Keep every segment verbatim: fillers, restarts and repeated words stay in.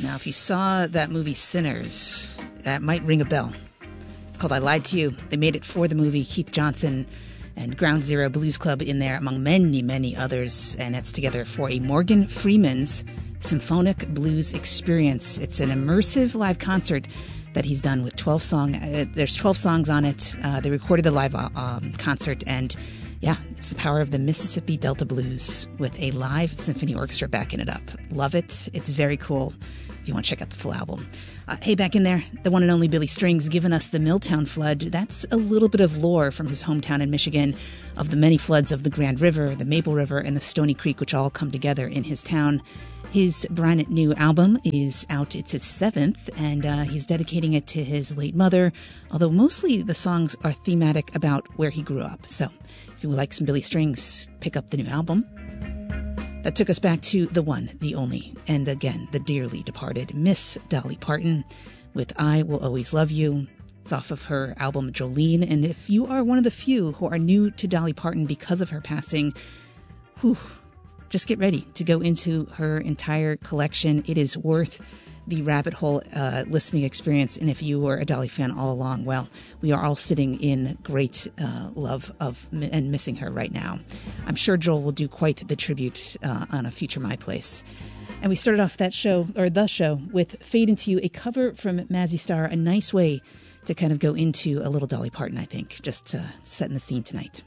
Now, if you saw that movie Sinners, that might ring a bell. It's called I Lied to You. They made it for the movie. Keith Johnson and Ground Zero Blues Club in there, among many, many others. And that's together for a Morgan Freeman's Symphonic Blues Experience. It's an immersive live concert that he's done with twelve songs. Uh, there's twelve songs on it. Uh, they recorded the live uh, um, concert, and yeah, it's the power of the Mississippi Delta Blues with a live symphony orchestra backing it up. Love it. It's very cool if you want to check out the full album. Uh, hey, back in there, the one and only Billy Strings giving us the Milltown flood. That's a little bit of lore from his hometown in Michigan of the many floods of the Grand River, the Maple River, and the Stony Creek, which all come together in his town. His brand new album is out. It's his seventh, and uh, he's dedicating it to his late mother, although mostly the songs are thematic about where he grew up. So if you would like some Billy Strings, pick up the new album. That took us back to the one, the only, and again, the dearly departed Miss Dolly Parton with I Will Always Love You. It's off of her album Jolene, and if you are one of the few who are new to Dolly Parton because of her passing, whew, just get ready to go into her entire collection. It is worth the rabbit hole uh, listening experience. And if you were a Dolly fan all along, well, we are all sitting in great uh, love of and missing her right now. I'm sure Joel will do quite the tribute uh, on a future My Place. And we started off that show, or the show, with Fade Into You, a cover from Mazzy Star, a nice way to kind of go into a little Dolly Parton, I think, just uh, setting the scene tonight.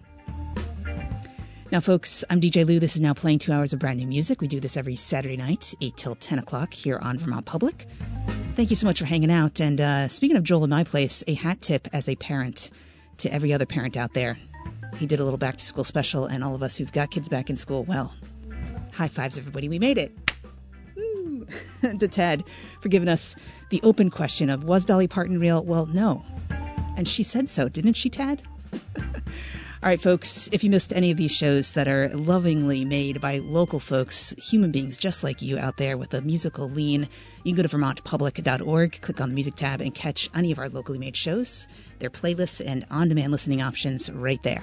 Now, folks, I'm D J Lou. This is Now Playing two hours of brand new music. We do this every Saturday night, eight till ten o'clock here on Vermont Public. Thank you so much for hanging out. And uh, speaking of Joel in My Place, a hat tip as a parent to every other parent out there. He did a little back to school special, and all of us who've got kids back in school, well, high fives, everybody. We made it. Woo. To Ted for giving us the open question of, was Dolly Parton real? Well, no. And she said so, didn't she, Tad? All right, folks, if you missed any of these shows that are lovingly made by local folks, human beings just like you out there with a musical lean, you can go to vermont public dot org, click on the music tab, and catch any of our locally made shows, their playlists, and on-demand listening options right there.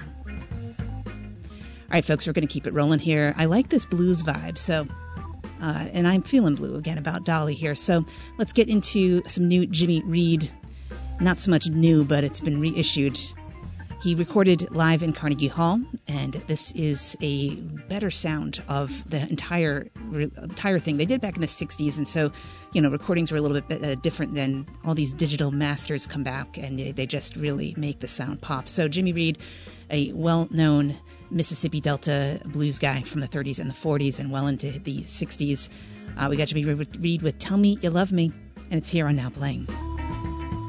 All right, folks, we're going to keep it rolling here. I like this blues vibe, so, uh, and I'm feeling blue again about Dolly here. So let's get into some new Jimmy Reed. Not so much new, but it's been reissued. He recorded live in Carnegie Hall, and this is a better sound of the entire entire thing. They did back in the sixties, and so, you know, recordings were a little bit uh, different than all these digital masters come back, and they, they just really make the sound pop. So Jimmy Reed, a well-known Mississippi Delta blues guy from the thirties and the forties and well into the sixties. Uh, we got Jimmy Reed with Tell Me You Love Me, and it's here on Now Playing.